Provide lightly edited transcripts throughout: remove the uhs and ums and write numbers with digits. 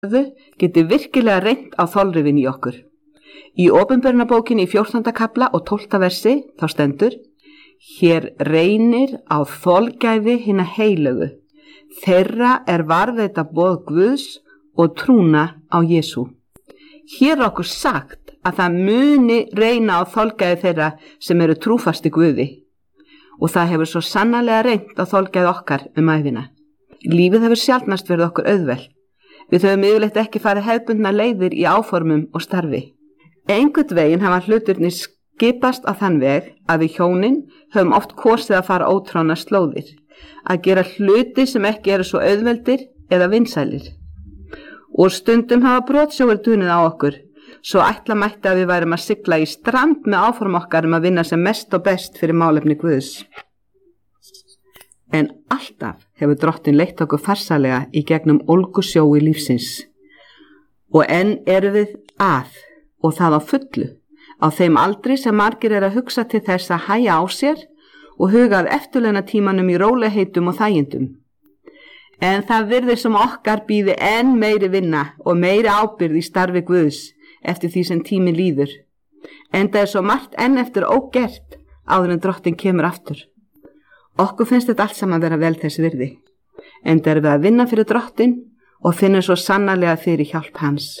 geti virkilega reynt á þolrifin í okkur. Í Opinberunarbókinni í 14. kafla og 12. versi þá stendur: Hér reynir á þolgæði hinna heilögu, þeirra varðveita boð Guðs og trúna á Jesú. Hér okkur sagt að það muni reyna á þolgæði þeirra sem eru trúfasti Guði. Og það hefur svo sannarlega reynt á þolgæði okkar ævina. Lífið hefur sjaldnast verið okkur auðvelt. Við höfum yfirleitt ekki farið hefðbundna leiðir í áformum og starfi. Einhvern veginn hafa hlutirnir skipast á þann veg að við hjónin höfum oft kosið að fara ótrána slóðir, að gera hluti sem ekki eru svo auðveldir eða vinsælir. Og stundum hafa brotsjóir dunið á okkur, svo ætla mætti að við værum að sigla í strand með áform okkar að vinna sem mest og best fyrir málefni Guðs. En alltaf hefur Drottinn leitt okkur farsalega í gegnum ólgusjói lífsins. Og enn erum við og það á fullu, á þeim aldri sem margir að hugsa til þess að hæja á sér og huga að eftirlaunatímanum í rólegheitum og þægindum. En það virðist sem okkar býði enn meiri vinna og meiri ábyrgð í starfi Guðs eftir því sem tíminn líður. Enda svo margt enn eftir ógert áður en Drottinn kemur aftur. Okkur finnst þetta allt saman vera vel þess virði. Enda við að vinna fyrir Drottinn og finnum svo sannarlega fyrir hjálp hans.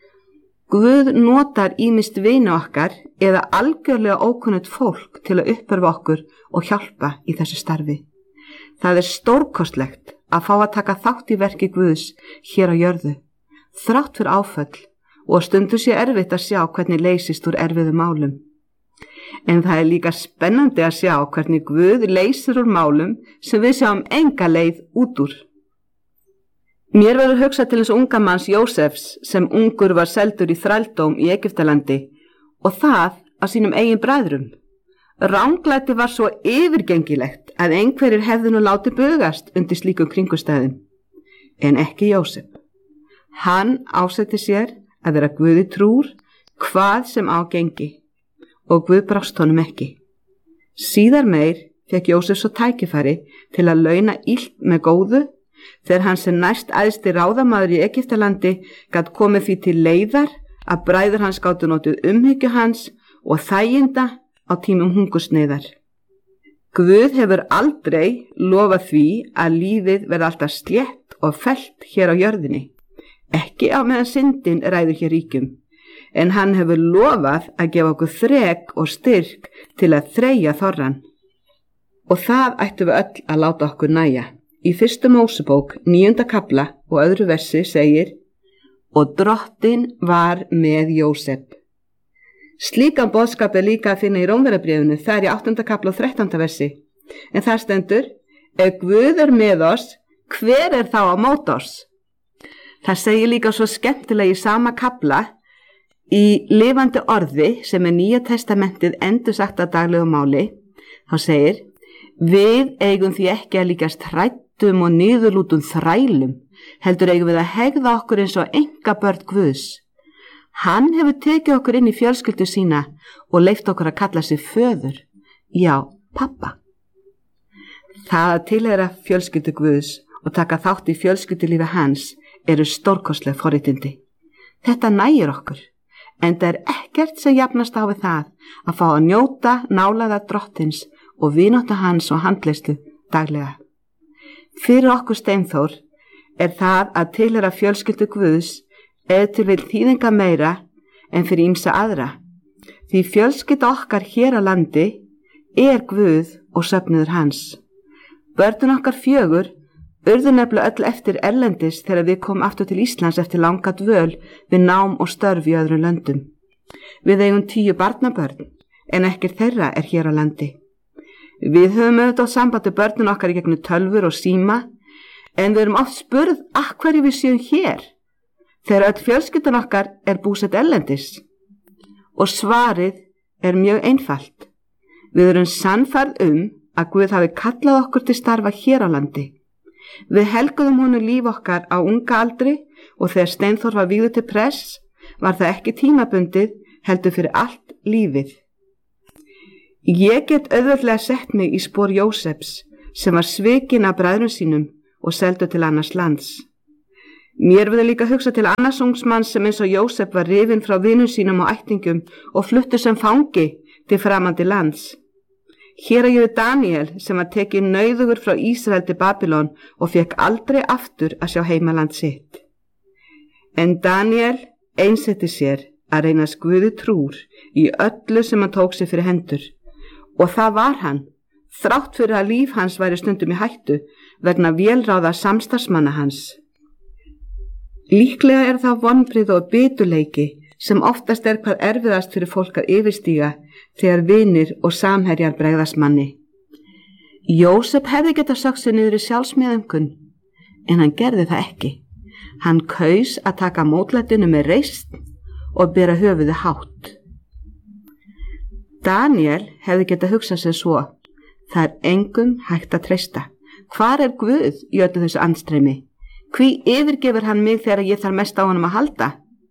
Guð notar ýmist vini okkar eða algjörlega ókunnugt fólk til að uppörfa okkur og hjálpa í þessu starfi. Það stórkostlegt að fá að taka þátt í verki Guðs hér á jörðu, þrátt fyrir áföll, og stundum sé erfitt að sjá hvernig leysist úr erfiðum málum. En það líka spennandi að sjá hvernig Guð leysir úr málum sem við sjáum enga leið út úr. Mér verður hugsað til þess unga manns Jósefs sem ungur var seldur í þrældóm í Egyptalandi og það af sínum eigin bræðrum. Ranglæti var svo yfirgengilegt að einhverjir hefðu nú látið bugast undir slíkum kringumstæðum. En ekki Jósef. Hann ásetti sér að vera Guði trúr hvað sem á gengi og Guð brást honum ekki. Síðar meir fekk Jósef svo tækifæri til að launa illt með góðu þegar hann sem næst æðsti ráðamaður í Egyptalandi gat komið því til leiðar að bræður hans gátu notið umhyggju hans og þæginda á tímum hungursneyðar. Guð hefur aldrei lofað því að lífið verði alltaf slétt og fellt hér á jörðinni, ekki á meðan syndin ræður hér ríkjum, en hann hefur lofað að gefa okkur þrek og styrk til að þreyja þorrann. Og það ættum við öll að láta okkur nægja. Í 1. Mósebók 9. kafla og öðru versi segir: Og Drottinn var með Jósef. Slíkan boðskap líka að finna í Rómverjabréfinu, það í 8. kafla og 13. versi. En það stendur: Ef Guð með oss, hver þá á móti oss? Það segir líka svo skemmtilega í sama kafla í lifandi orði sem Nýja testamentið endursagt að daglegu máli. Þá segir: Við eigum því ekki að líkast hræddum og niðurlútum þrælum, heldur eigum við að hegða okkur eins og einkabörn Guðs. Hann hefur tekið okkur inn í fjölskyldu sína og leyft okkur að kalla sig föður, já, pappa. Það að tilheyra fjölskyldu Guðs og taka þátt í fjölskyldulífi hans eru stórkostleg forréttindi. Þetta nægir okkur, en það ekkert sem jafnast á við það að fá að njóta nálægðar Drottins og vináttu hans og handleiðslu daglega. Fyrir okkur Steinþór það að tilheyra fjölskyldu Guðs til vil þýðinga meira en fyrir ýmsa aðra. Því fjölskylda okkar hér á landi Guð og söfnuður hans. Börnin okkar 4 urðu nefnilega öll eftir erlendis þegar við komum aftur til Íslands eftir langa dvöl við nám og störf í öðrum löndum. Við eigum 10 barnabörn, en ekkert þeirra hér á landi. Við höfum auðvitað sambandi börnin okkar í gegnum tölvur og síma, en við erum oft spurð af hverju við séum hér, þegar öll fjölskyldan okkar búsett erlendis. Og svarið mjög einfalt. Við erum sannfærð að Guð hafi kallað okkur til starfa hér á landi. Við helguðum honum líf okkar á unga aldri og þegar Steinþór var vígður til prests var það ekki tímabundið heldur fyrir allt lífið. Ég get auðveldlega sett mig í spor Jósefs sem var svikinn af bræðrum sínum og seldur til annars lands. Mér verður líka hugsa til annars ungs manns sem eins og Jósef var rifinn frá vinum sínum og ættingum og fluttur sem fangi til framandi lands. Hér ég við Daniel sem var tekinn nauðugur frá Ísrael til Babylon og fekk aldrei aftur að sjá heimaland sitt. En Daniel einsetti sér að reyna Guði trúr í öllu sem hann tók sér fyrir hendur, og það var hann, þrátt fyrir að líf hans væri stundum í hættu vegna vélráða samstarfsmanna hans. Líklega er það vonbrigði og biturleiki sem oftast er hvað erfiðast fyrir fólk að yfirstíga þegar vinir og samherjar bregðast manni. Jósef hefði getað sökkt sig niður í sjálfsmeðaumkun, en hann gerði það ekki. Hann kaus að taka mótlætinu með reisn og bera höfuðið hátt. Daniel hefði getað hugsað sér svo: það er engum hægt að treysta. Hvar er Guð í öllu þessu andstreymi? Hví yfirgefur hann mig þegar ég þarf mest á honum að halda?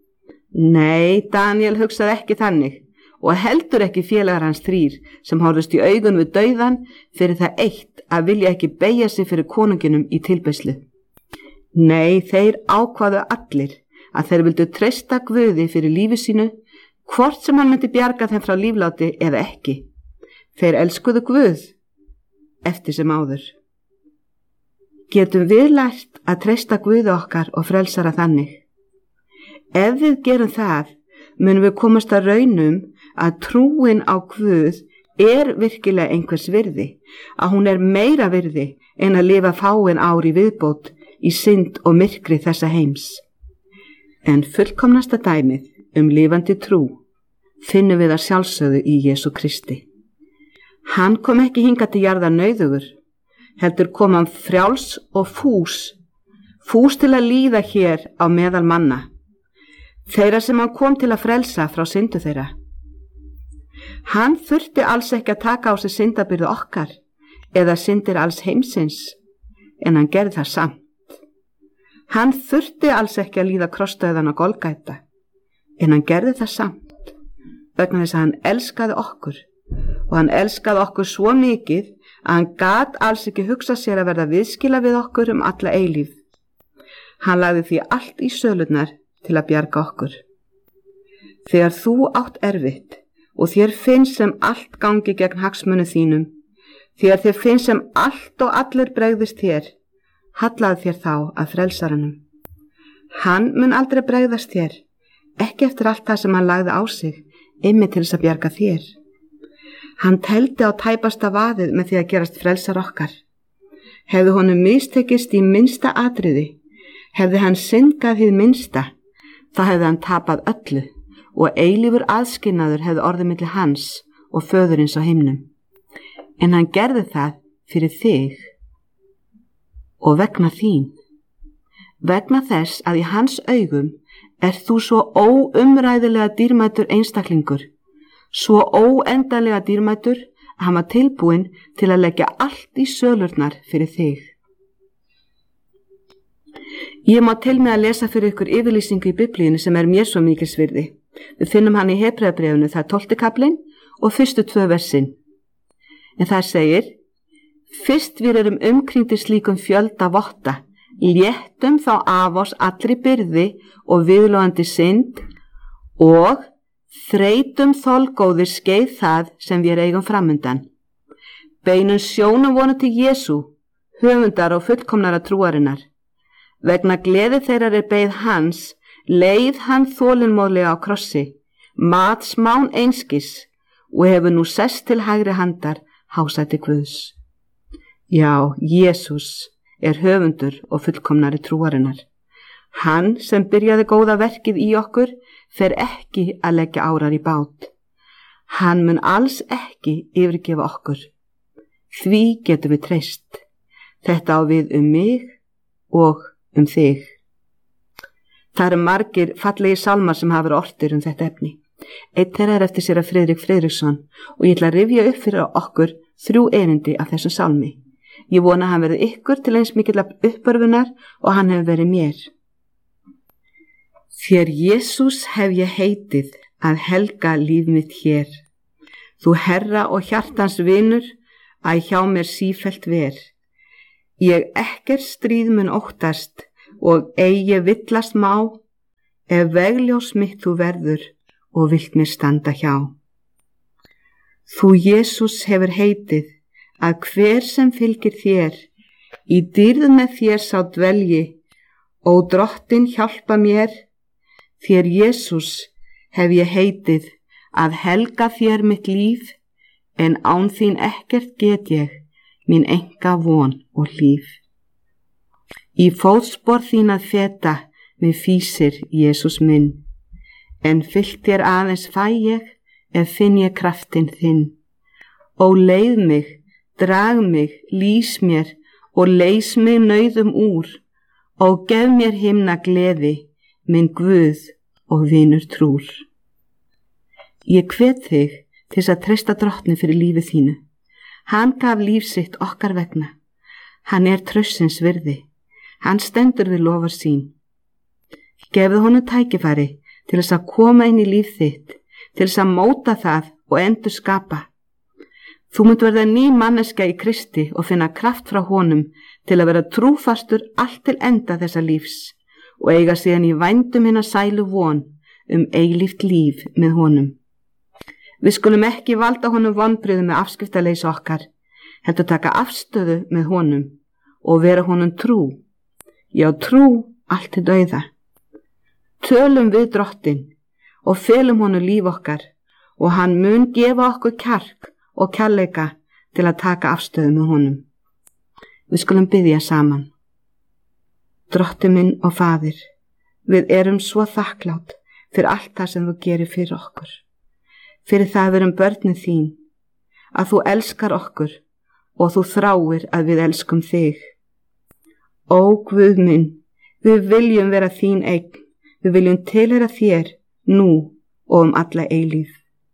Nei, Daniel hugsaði ekki þannig, og heldur ekki félagar hans 3 sem horfðust í augun við dauðan fyrir það eitt að vilja ekki beygja sig fyrir konunginum í tilbeiðslu. Nei, þeir ákváðu allir að þeir vildu treysta Guði fyrir lífi sínu, hvort sem hann myndi bjarga þeim frá lífláti eða ekki. Þeir elskuðu Guð eftir sem áður. Getum við lært að treysta Guði okkar og frelsara þannig? Ef við gerum það, munum við komast að raunum að trúin á Guð er virkilega einhvers virði, að hún er meira virði en að lifa fáin ár í viðbót í synd og myrkri þessa heims. En fullkomnasta dæmið lifandi trú finnum við að sjálfsögðu í Jesú Kristi. Hann kom ekki hingað til jarðar nauðugur, heldur kom hann frjáls og fús til að líða hér á meðal manna, þeirra sem hann kom til að frelsa frá syndu þeirra. Hann þurfti alls ekki að taka á sig syndabyrðu okkar eða syndir alls heimsins, en hann gerði það samt. Hann þurfti alls ekki að líða krossdauðan á Golgata, en hann gerði það samt, vegna þess að hann elskaði okkur, og hann elskaði okkur svo mikið að hann gat alls ekki hugsað sér að verða viðskila við okkur alla eilífð. Hann lagði því allt í sölurnar til að bjarga okkur. Þegar þú átt erfitt og þér finnst sem allt gangi gegn hagsmuni þínum, þegar þér finnst sem allt og allir bregðist þér, hallaði þér þá að frelsaranum. Hann mun aldrei bregðast þér, ekki eftir allt það sem hann lagði á sig, einmitt til þess að bjarga þér. Hann teldi á tæpasta vaðið með því að gerast frelsar okkar. Hefði honum mistekist í minnsta atriði, hefði hann syndgað hið minnsta, þá hefði hann tapað öllu og eilífur aðskilnaður hefði orðið milli hans og föðurins á himnum. En hann gerði það fyrir þig og vegna þín. Vegna þess að í hans augum þú svo óumræðilega dýrmætur einstaklingur, svo óendanlega dýrmætur að hann var tilbúinn til að leggja allt í sölurnar fyrir þig. Ég má til með að lesa fyrir ykkur yfirlýsingu í Biblíunni sem mér svo mikils virði. Við finnum hann í Hebreabréfinu, það 12. kaplinn og fyrstu 2 versin. En það segir: fyrst við erum umkringdir slíkum fjölda votta, léttum þá af oss allri byrði og viðlóðandi synd og þreytum þolgóðir skeið það sem við eigum framundan. Beinum sjónum vonu til Jesú, höfundar og fullkomnara trúarinnar. Vegna gleði þeirrar beið hans, leið hann þolinmóðlega á krossi, mat smán einskis og hefur nú sest til hægri handar hásæti Guðs. Já, Jesús er höfundur og fullkomnari trúarinnar. Hann sem byrjaði góða verkið í okkur fer ekki að leggja árar í bát. Hann mun alls ekki yfirgefa okkur. Því getum við treyst. Þetta á við mig og þig. Það eru margir fallegi sálmar sem hafa verið ortir þetta efni. Einn þeirra eftir séra Friðrik Friðriksson og ég ætla að rifja upp fyrir okkur 3 erindi af þessum sálmi. Ég vona að hann verði ykkur til eins mikill uppörfunar og hann hefur verið mér. Þér Jesús hef ég heitið að helga líf mitt hér. Þú Herra og hjartans vinur, að hjá mér sífellt ver. Ég ekkert stríð mun óttast og eigi villast má, ef vegljós mitt þú verður og vilt mér standa hjá. Þú, Jesús, hefur heitið að hver sem fylgir þér, í dýrð með þér sá dvelji, og Drottinn hjálpa mér, þér, Jesús, hef ég heitið að helga þér mitt líf, en án þín ekkert get ég, mín enga von og líf. Í fótspor þín að feta mig fýsir, Jesús minn, en fylgt þér aðeins fæ ég, ef finn ég kraftinn þinn. Ó leið mig, drag mig, lýs mér og leys mig nauðum úr, og gef mér himna gleði, minn Guð og vinur trúr. Ég hvet þig til að treysta Drottni fyrir lífi þínu. Hann gaf líf sitt okkar vegna. Hann traustsins virði. Hann stendur við lofar sín. Gefðu honum tækifæri til þess að koma inn í líf þitt, til þess að móta það og endurskapa. Þú munt verða ný manneskja í Kristi og finna kraft frá honum til að vera trúfastur allt til enda þessa lífs og eiga síðan í vændum hinna sælu von eilíft líf með honum. Við skulum ekki valda honum vonbrigðum með afskiptaleysi okkar, heldur taka afstöðu með honum og vera honum trú. Já, trú allt til dauða. Tölum við Drottinn og felum honum líf okkar og hann mun gefa okkur kjark og kærleika til að taka afstöðu með honum. Við skulum biðja saman. Drottinn minn og Faðir, við erum svo þakklátt fyrir allt það sem þú gerir fyrir okkur. Fyrir það við erum börnin þín, að þú elskar okkur og þú þráir að við elskum þig. Ó Guð minn, við viljum vera þín eign, við viljum tilheyra þér nú og alla eilíf.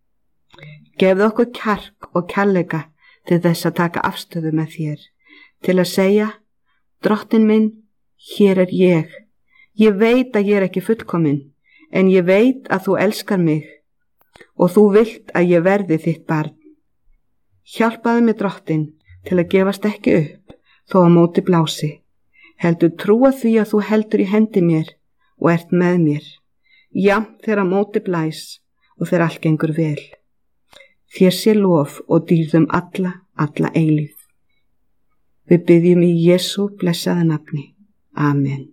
Gefðu okkur kjark og kærleika til þess að taka afstöðu með þér, til að segja, Drottinn minn, hér ég. Ég veit að ég ekki fullkomin, en ég veit að þú elskar mig og þú vilt að ég verði þitt barn. Hjálpaðu mig, Drottinn, til að gefast ekki upp þó á móti blási. Heldur trúa því að þú heldur í hendi mér og ert með mér, jafnt þegar á móti blæs og þegar allt gengur vel. Þér sé lof og dýrðum alla eilíf. Við biðjum í Jesú blessaða nafni. Amen.